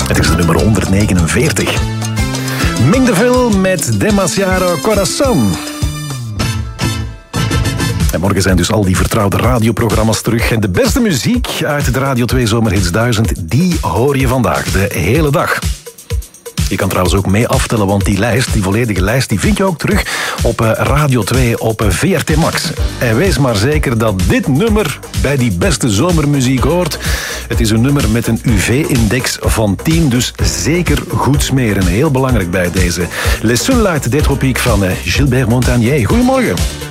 Het is de nummer 149. Ming de Vil met Demasiado Corazón. En morgen zijn dus al die vertrouwde radioprogramma's terug. En de beste muziek uit de Radio 2 Zomerhits 1000, die hoor je vandaag de hele dag. Je kan trouwens ook mee aftellen, want die volledige lijst, die vind je ook terug op Radio 2 op VRT Max. En wees maar zeker dat dit nummer bij die beste zomermuziek hoort. Het is een nummer met een UV-index van 10, dus zeker goed smeren. Heel belangrijk bij deze Les Sunlight des Tropiques van Gilbert Montagnier. Goedemorgen.